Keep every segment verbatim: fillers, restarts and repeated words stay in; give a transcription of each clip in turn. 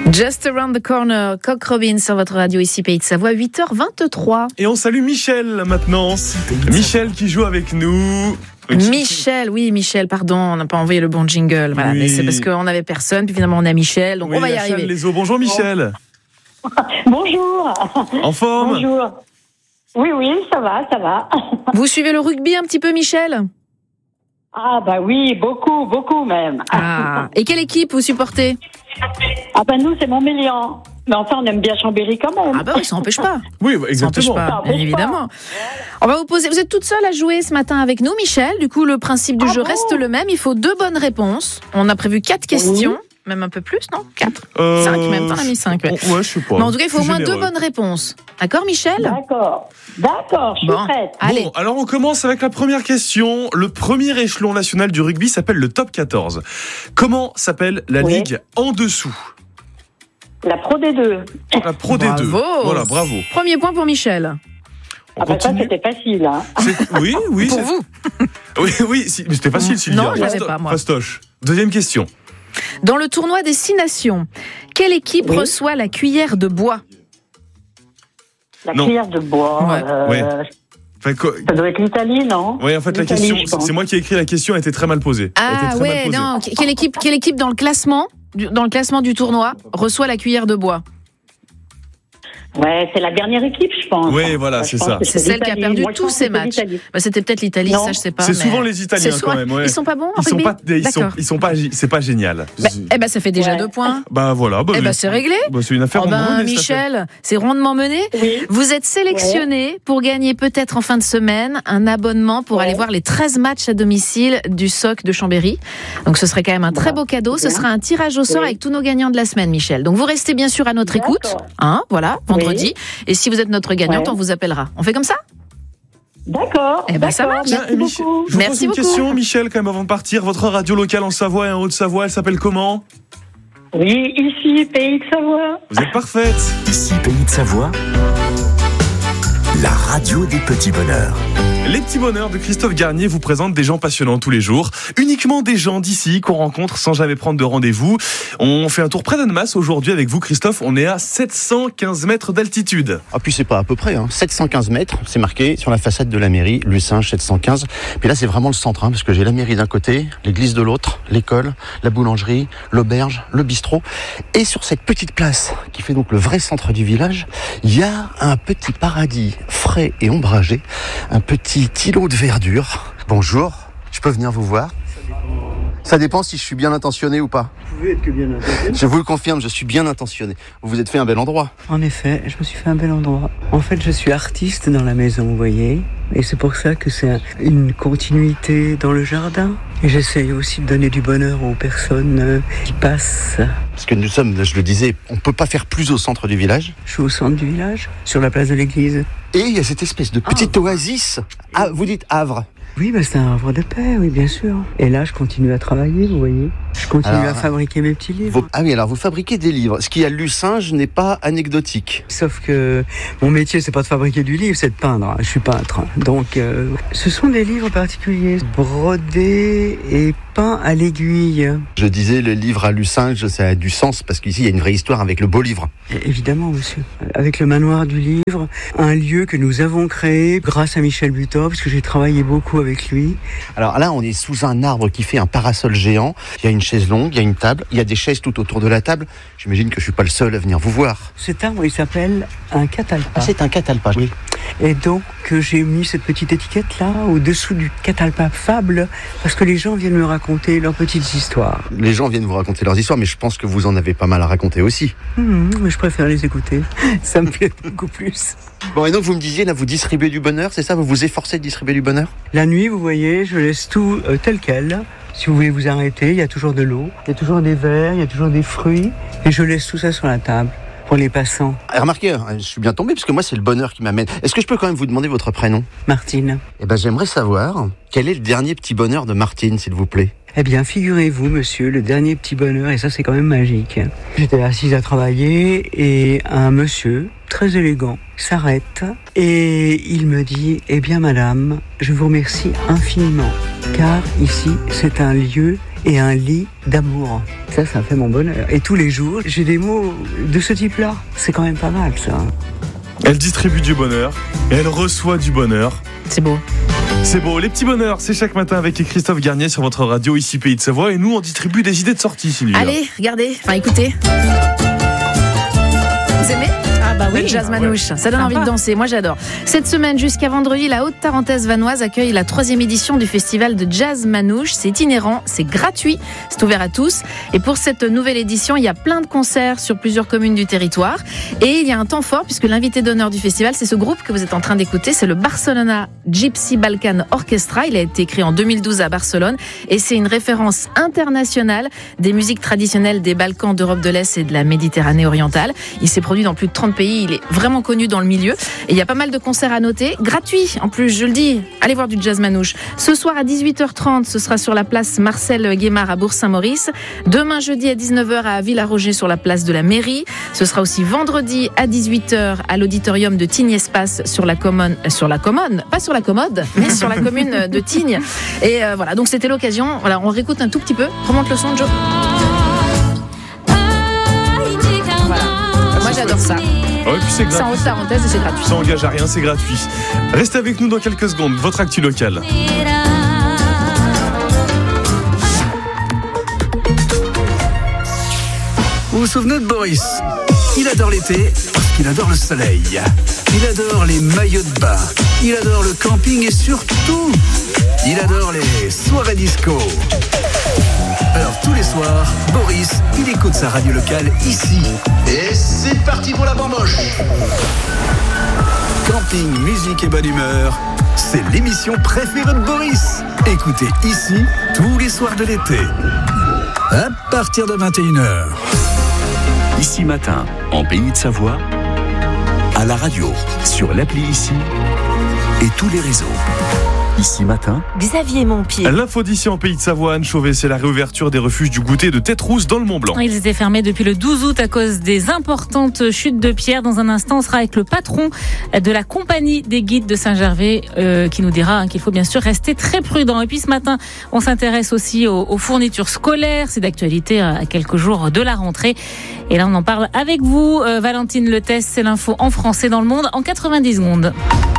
Just Around the Corner, Cock Robin sur votre radio ici Pays de Savoie, huit heures vingt-trois. Et on salue Michel maintenant. Michel qui joue avec nous. Michel, oui Michel, pardon, on n'a pas envoyé le bon jingle, voilà, oui. Mais c'est parce qu'on n'avait personne, puis finalement on a Michel, donc oui, on va y arriver. Les bonjour Michel. Bonjour. En forme? Bonjour. Oui, oui, ça va, ça va. Vous suivez le rugby un petit peu, Michel? Ah bah oui, beaucoup, beaucoup même. Ah. Et quelle équipe vous supportez? Ah bah nous, c'est Montmélian. Mais enfin, on aime bien Chambéry quand même. Ah bah oui, ça n'empêche pas. Oui, Ça n'empêche exactement. pas, Ça empêche évidemment. On va vous poser. Vous êtes toute seule à jouer ce matin avec nous, Michel. Du coup, le principe du Ah jeu bon reste le même. Il faut deux bonnes réponses. On a prévu quatre questions, même un peu plus, non? Quatre. Euh, Cinq même. T'en as mis cinq. Ouais. Ouais, je sais pas. Mais en tout cas, il faut Je au suis moins deux généreux. bonnes réponses. D'accord, Michel? D'accord. D'accord, je suis Bon. prête. Allez. Bon, alors on commence avec la première question. Le premier échelon national du rugby s'appelle le top quatorze. Comment s'appelle la Oui. ligue en dessous? La Pro D deux. La Pro D deux. Bravo. Voilà, bravo. Premier point pour Michel. On Ah bah ça, continue. c'était facile. Hein. C'est- Oui, oui. Pour c'est- vous. Oui, oui, si- mais c'était facile, Sylvia. Non, je l'avais Fasto- pas, moi. Fastoche. Deuxième question. Dans le tournoi des six nations, quelle équipe Oui. reçoit la cuillère de bois? La Non. cuillère de bois. Ouais. euh, Ouais. Enfin, quoi- Ça doit être l'Italie, non? Oui, en fait, la L'Italie, question, je pense. c'est moi qui ai écrit la question, elle était très mal posée. Elle était Ah très mal ouais, posée. non. Quelle équipe, quelle équipe dans le classement, du- dans le classement du tournoi, reçoit la cuillère de bois? Ouais, c'est la dernière équipe, je pense. Oui, voilà, Je c'est pense ça. que C'est celle qui a l'Italie. perdu Moi, je tous pense que ses c'est matchs. l'Italie. Bah, c'était peut-être l'Italie, Non. ça je sais pas. C'est mais- souvent les Italiens C'est quand souvent- même. Ouais. Ils sont pas bons en Ils sont rugby. pas, ils sont, D'accord. ils sont pas, c'est pas génial. Bah, eh ben ça fait déjà Ouais. deux points. Bah voilà. Bah, Eh ben mais- c'est réglé. bah, c'est une affaire. Oh ben rondement menée, ça Michel, c'est rondement mené. Oui. Vous êtes sélectionné pour gagner peut-être en fin de semaine un abonnement pour Ouais. aller voir les treize matchs à domicile du S O C de Chambéry. Donc ce serait quand même un très Bah, beau cadeau. Ce bien. sera un tirage au sort Oui. avec tous nos gagnants de la semaine, Michel. Donc vous restez bien sûr à notre D'accord. écoute, hein, voilà, vendredi. Et si vous êtes notre gagnante, Ouais. on vous appellera. On fait comme ça? D'accord. Eh ben, ça d'accord, marche. Tiens, Merci et Mich- beaucoup. je vous Merci pose une beaucoup. question, Michel, quand même avant de partir. Votre radio locale en Savoie et en Haute-Savoie, elle s'appelle comment? Oui, ici, Pays de Savoie. Vous êtes parfaite. Ici Pays de Savoie, la radio des petits bonheurs. Les petits bonheurs de Christophe Garnier vous présentent des gens passionnants tous les jours. Uniquement des gens d'ici qu'on rencontre sans jamais prendre de rendez-vous. On fait un tour près d'Annemasse aujourd'hui avec vous, Christophe. On est à sept cent quinze mètres d'altitude. Ah puis c'est pas à peu près, hein. sept cent quinze mètres, c'est marqué sur la façade de la mairie, Lucinge sept cent quinze. Puis là c'est vraiment le centre, hein, parce que j'ai la mairie d'un côté, l'église de l'autre, l'école, la boulangerie, l'auberge, le bistrot. Et sur cette petite place, qui fait donc le vrai centre du village, il y a un petit paradis frais et ombragé, un petit îlot de verdure. Bonjour, je peux venir vous voir? Ça dépend si je suis bien intentionné ou pas. Vous pouvez être que bien intentionné. Je vous le confirme, je suis bien intentionné. Vous vous êtes fait un bel endroit. En effet, je me suis fait un bel endroit. En fait, je suis artiste dans la maison, vous voyez. Et c'est pour ça que c'est un- une continuité dans le jardin. Et j'essaye aussi de donner du bonheur aux personnes euh, qui passent. Parce que nous sommes, je le disais, on peut pas faire plus au centre du village. Je suis au centre du village, sur la place de l'église. Et il y a cette espèce de petite oasis. Ah, vous dites Havre. Oui, bah c'est un havre de paix, oui, bien sûr. Et là, je continue à travailler, vous voyez. Je continue Alors, à fabriquer mes petits livres. Vous- Ah oui, alors vous fabriquez des livres. Ce qui a Lucinge n'est pas anecdotique. Sauf que mon métier, c'est pas de fabriquer du livre, c'est de peindre. Je suis peintre. Donc, euh, ce sont des livres particuliers, brodés et peints à l'aiguille. Je disais, le livre à Lucinge, ça a du sens, parce qu'ici, il y a une vraie histoire avec le beau livre. Et évidemment, monsieur. Avec le manoir du livre, un lieu que nous avons créé grâce à Michel Butor, parce que j'ai travaillé beaucoup avec lui. Alors là, on est sous un arbre qui fait un parasol géant. Il y a une chaise longue, il y a une table, il y a des chaises tout autour de la table. J'imagine que je suis pas le seul à venir vous voir. Cet arbre, il s'appelle un catalpa. Ah, c'est un catalpa. Oui. Et donc, euh, j'ai mis cette petite étiquette-là au-dessous du catalpa fable, parce que les gens viennent me raconter leurs petites histoires. Les gens viennent vous raconter leurs histoires, mais je pense que vous en avez pas mal à raconter aussi. Hum, mais je préfère les écouter. Ça me plaît beaucoup plus. Bon, et donc vous me disiez, là, vous distribuez du bonheur, c'est ça? Vous vous efforcez de distribuer du bonheur? La nuit, vous voyez, je laisse tout euh, tel quel. Si vous voulez vous arrêter, il y a toujours de l'eau, il y a toujours des verres, il y a toujours des fruits. Et je laisse tout ça sur la table pour les passants. Ah, remarquez, hein, je suis bien tombé, parce que moi, c'est le bonheur qui m'amène. Est-ce que je peux quand même vous demander votre prénom? Martine. Eh ben, j'aimerais savoir, quel est le dernier petit bonheur de Martine, s'il vous plaît? Eh bien, figurez-vous, monsieur, le dernier petit bonheur, et ça c'est quand même magique. J'étais assise à travailler et un monsieur, très élégant, s'arrête et il me dit « Eh bien, madame, je vous remercie infiniment, car ici, c'est un lieu et un lit d'amour. Ça, ça fait mon bonheur. Et tous les jours, j'ai des mots de ce type-là. C'est quand même pas mal, ça. Elle distribue du bonheur et elle reçoit du bonheur. C'est beau. C'est beau, les petits bonheurs, c'est chaque matin avec Christophe Garnier sur votre radio, ici Pays de Savoie. Et nous, on distribue des idées de sortie, Sylvia. Allez, regardez, enfin écoutez. Vous aimez ? Ah bah oui, le jazz manouche, ouais. Ça donne Sympa. envie de danser, moi j'adore. Cette semaine jusqu'à vendredi, la Haute-Tarentaise vanoise accueille la troisième édition du festival de jazz manouche. C'est itinérant, c'est gratuit, c'est ouvert à tous. Et pour cette nouvelle édition, il y a plein de concerts sur plusieurs communes du territoire. Et il y a un temps fort puisque l'invité d'honneur du festival, c'est ce groupe que vous êtes en train d'écouter, c'est le Barcelona Gypsy Balkan Orchestra. Il a été créé en deux mille douze à Barcelone et c'est une référence internationale des musiques traditionnelles des Balkans, d'Europe de l'Est et de la Méditerranée orientale. Il s'est produit dans plus de trente pays. Il est vraiment connu dans le milieu. Et il y a pas mal de concerts à noter. Gratuits, en plus, je le dis. Allez voir du jazz manouche. Ce soir à dix-huit heures trente, ce sera sur la place Marcel Guémard à Bourg-Saint-Maurice. Demain, jeudi à dix-neuf heures à Villaroger sur la place de la mairie. Ce sera aussi vendredi à dix-huit heures à l'auditorium de Tignes Espace sur la commune, sur la commode, pas sur la commode, mais sur la commune de Tignes. Et euh, voilà, donc c'était l'occasion. Voilà, on réécoute un tout petit peu. Remonte le son, Joe. Voilà. Moi, j'adore ça. Ah ouais, puis c'est C'est en gratuit. Haute-Tarentaise et c'est gratuit. Ça engage à rien, c'est gratuit. Restez avec nous dans quelques secondes. Votre actu locale. Vous vous souvenez de Boris ? Il adore l'été parce qu'il adore le soleil. Il adore les maillots de bain. Il adore le camping et surtout, il adore les soirées disco. Alors tous les soirs, Boris, il écoute sa radio locale ici. Et c'est parti pour la bamboche. Camping, musique et bonne humeur, c'est l'émission préférée de Boris. Écoutez ici tous les soirs de l'été. À partir de vingt et une heures. Ici Matin, en Pays de Savoie, à la radio, sur l'appli Ici et tous les réseaux. Ici Matin, Xavier Montpied. L'info d'ici en Pays de Savoie, Anne Chauvet, c'est la réouverture des refuges du goûter de Tête-Rousse dans le Mont-Blanc. Ils étaient fermés depuis le douze août à cause des importantes chutes de pierres. Dans un instant, on sera avec le patron de la compagnie des guides de Saint-Gervais euh, qui nous dira hein, qu'il faut bien sûr rester très prudent. Et puis ce matin, on s'intéresse aussi aux, aux fournitures scolaires. C'est d'actualité à quelques jours de la rentrée. Et là, on en parle avec vous. Euh, Valentine Letesse, c'est l'info en français dans le monde en quatre-vingt-dix secondes.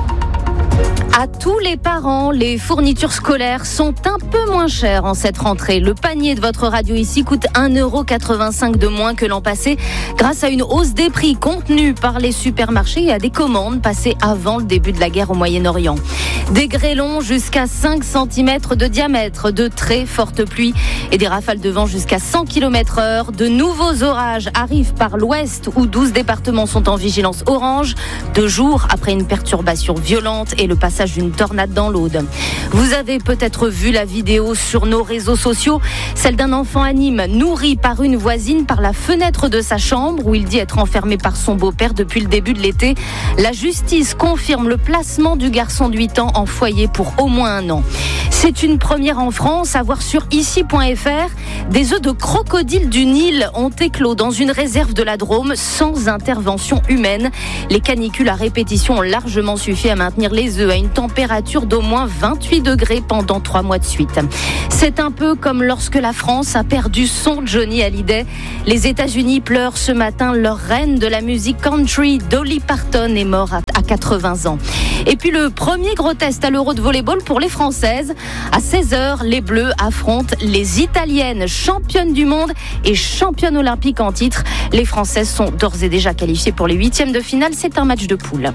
À tous les parents, les fournitures scolaires sont un peu moins chères en cette rentrée. Le panier de votre radio ici coûte un euro quatre-vingt-cinq de moins que l'an passé grâce à une hausse des prix contenue par les supermarchés et à des commandes passées avant le début de la guerre au Moyen-Orient. Des grêlons jusqu'à cinq centimètres de diamètre, de très fortes pluies et des rafales de vent jusqu'à cent kilomètres heure. De nouveaux orages arrivent par l'ouest où douze départements sont en vigilance orange, deux jours après une perturbation violente et le passage d'une tornade dans l'Aude. Vous avez peut-être vu la vidéo sur nos réseaux sociaux, celle d'un enfant à Nîmes nourri par une voisine par la fenêtre de sa chambre où il dit être enfermé par son beau-père depuis le début de l'été. La justice confirme le placement du garçon de huit ans en foyer pour au moins un an. C'est une première en France à voir sur ici point f r. Des œufs de crocodile du Nil ont éclos dans une réserve de la Drôme sans intervention humaine. Les canicules à répétition ont largement suffi à maintenir les œufs à une température d'au moins vingt-huit degrés pendant trois mois de suite. C'est un peu comme lorsque la France a perdu son Johnny Hallyday. Les États-Unis pleurent ce matin leur reine de la musique country, Dolly Parton, est morte à quatre-vingts ans. Et puis le premier gros test à l'Euro de volleyball pour les Françaises. À seize heures, les Bleus affrontent les Italiennes, championnes du monde et championnes olympiques en titre. Les Françaises sont d'ores et déjà qualifiées pour les huitièmes de finale. C'est un match de poule.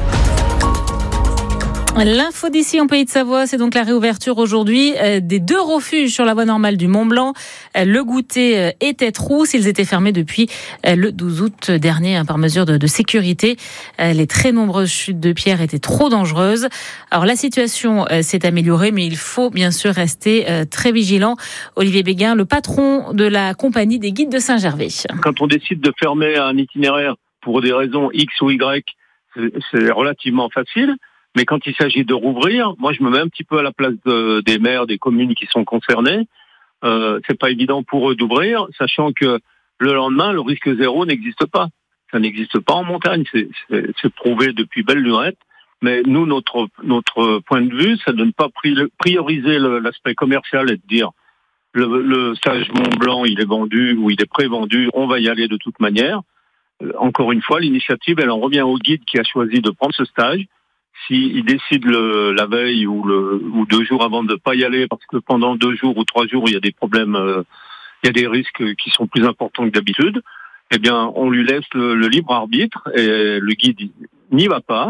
L'info d'ici en Pays de Savoie, c'est donc la réouverture aujourd'hui euh, des deux refuges sur la voie normale du Mont-Blanc, euh, le Goûter euh, et Tête-Rousse. Ils étaient fermés depuis euh, le douze août dernier hein, par mesure de, de sécurité. Euh, les très nombreuses chutes de pierres étaient trop dangereuses. Alors la situation euh, s'est améliorée, mais il faut bien sûr rester euh, très vigilant. Olivier Béguin, le patron de la compagnie des guides de Saint-Gervais. Quand on décide de fermer un itinéraire pour des raisons X ou Y, c'est, c'est relativement facile. Mais quand il s'agit de rouvrir, moi je me mets un petit peu à la place de, des maires, des communes qui sont concernées. Euh, c'est pas évident pour eux d'ouvrir, sachant que le lendemain, le risque zéro n'existe pas. Ça n'existe pas en montagne, c'est, c'est, c'est prouvé depuis belle lurette. Mais nous, notre notre point de vue, c'est de ne pas prioriser le, l'aspect commercial et de dire le, le stage Mont Blanc, il est vendu ou il est pré-vendu, on va y aller de toute manière. Euh, encore une fois, l'initiative, elle en revient au guide qui a choisi de prendre ce stage. S'il décide le, la veille ou, le, ou deux jours avant de ne pas y aller parce que pendant deux jours ou trois jours, il y a des problèmes, euh, il y a des risques qui sont plus importants que d'habitude, eh bien, on lui laisse le, le libre arbitre et le guide n'y va pas.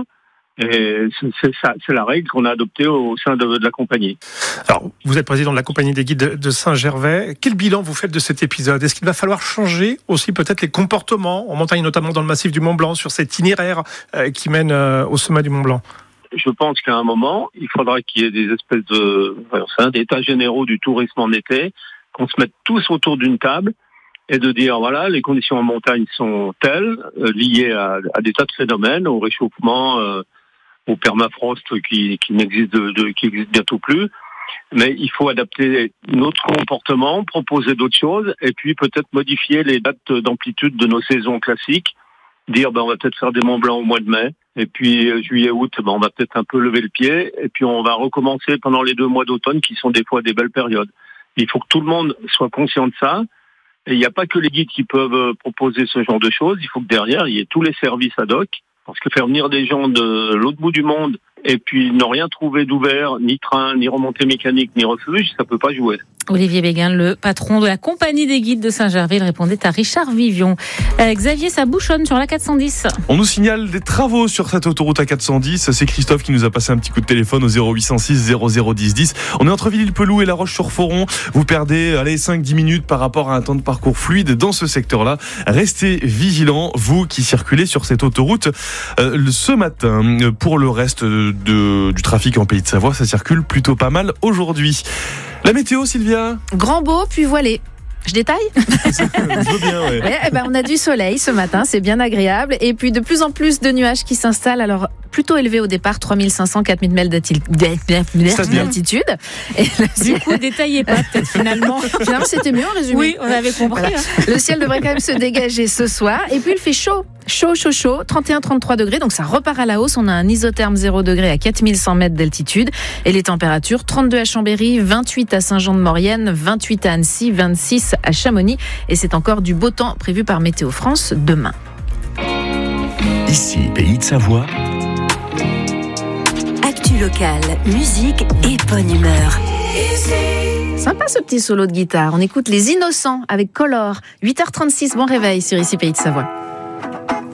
Et c'est, c'est, ça, c'est la règle qu'on a adoptée au sein de, de la compagnie. Alors, vous êtes président de la compagnie des guides de, de Saint-Gervais. Quel bilan vous faites de cet épisode ? Est-ce qu'il va falloir changer aussi peut-être les comportements en montagne, notamment dans le massif du Mont Blanc, sur cet itinéraire euh, qui mène euh, au sommet du Mont Blanc ? Je pense qu'à un moment, il faudra qu'il y ait des espèces de, enfin, d'états généraux du tourisme en été, qu'on se mette tous autour d'une table et de dire, voilà, les conditions en montagne sont telles, euh, liées à, à des tas de phénomènes, au réchauffement, euh, au permafrost qui, qui n'existe de, de, qui existe bientôt plus. Mais il faut adapter notre comportement, proposer d'autres choses, et puis peut-être modifier les dates d'amplitude de nos saisons classiques. Dire, ben, on va peut-être faire des Monts Blancs au mois de mai, et puis euh, juillet, août, ben, on va peut-être un peu lever le pied, et puis on va recommencer pendant les deux mois d'automne, qui sont des fois des belles périodes. Il faut que tout le monde soit conscient de ça. Et il n'y a pas que les guides qui peuvent proposer ce genre de choses. Il faut que derrière, il y ait tous les services ad hoc. Parce que faire venir des gens de l'autre bout du monde et puis ne rien trouver d'ouvert, ni train, ni remontée mécanique, ni refuge, ça peut pas jouer. Olivier Béguin, le patron de la compagnie des guides de Saint-Gervais, il répondait à Richard Vivion. Euh, Xavier, ça bouchonne sur la quatre cent dix. On nous signale des travaux sur cette autoroute A quatre cent dix. C'est Christophe qui nous a passé un petit coup de téléphone au zéro huit cent six zéro zéro dix dix. On est entre Villers-le-Pelou et La Roche-sur-Foron. Vous perdez, allez, cinq dix minutes par rapport à un temps de parcours fluide dans ce secteur-là. Restez vigilants, vous qui circulez sur cette autoroute euh, ce matin. Pour le reste de, du trafic en Pays de Savoie, ça circule plutôt pas mal aujourd'hui. La météo, Sylvia ? Grand beau, puis voilé. Je détaille ? Je veux bien, ouais. Ouais, eh ben, on a du soleil ce matin, c'est bien agréable. Et puis de plus en plus de nuages qui s'installent. Alors, plutôt élevé au départ, trois mille cinq cents, quatre mille mètres d'altitude. Et le ciel... Du coup, détaillez pas peut-être finalement. Finalement, c'était mieux en résumé. Oui, on avait compris. Voilà. Hein. Le ciel devrait quand même se dégager ce soir. Et puis, il fait chaud. Chaud, chaud, chaud, trente et un à trente-trois degrés, donc ça repart à la hausse. On a un isotherme zéro degré à quatre mille cent mètres d'altitude. Et les températures, trente-deux à Chambéry, vingt-huit à Saint-Jean-de-Maurienne, vingt-huit à Annecy, vingt-six à Chamonix. Et c'est encore du beau temps prévu par Météo France demain. Ici, Pays de Savoie. Actu locale, musique et bonne humeur. Sympa ce petit solo de guitare. On écoute Les Innocents avec Color. huit heures trente-six, bon réveil sur Ici Pays de Savoie.